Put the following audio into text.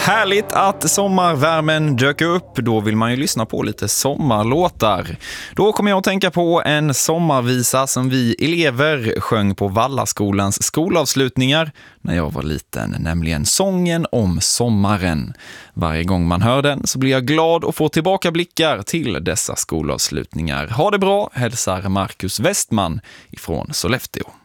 Härligt att sommarvärmen dök upp. Då vill man ju lyssna på lite sommarlåtar. Då kommer jag att tänka på en sommarvisa som vi elever sjöng på Vallaskolans skolavslutningar när jag var liten, nämligen Sången om sommaren. Varje gång man hör den så blir jag glad och får tillbaka blickar till dessa skolavslutningar. Ha det bra, hälsar Marcus Westman ifrån Sollefteå.